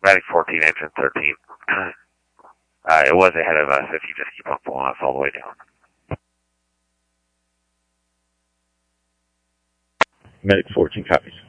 Medic 14, engine 13. It was ahead of us if you just keep on pulling us all the way down. Medic 14 copies.